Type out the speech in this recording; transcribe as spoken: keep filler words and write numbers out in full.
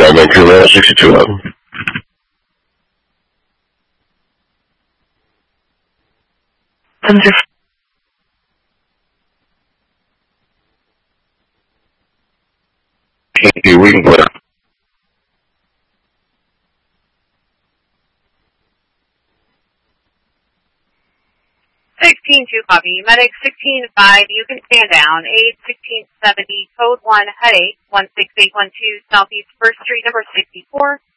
uh, Vancouver, sixty-two eleven. Thank you. We can put it. sixteen two copy. Medic sixteen five, you can stand down. eight sixteen seventy, code one, headache, one six eight one two, Southeast first Street, number sixty-four.